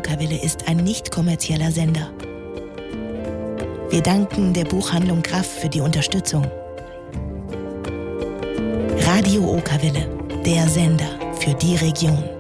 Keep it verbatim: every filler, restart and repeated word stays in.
Okawelle ist ein nicht kommerzieller Sender. Wir danken der Buchhandlung Graff für die Unterstützung. Radio Okawelle, der Sender für die Region.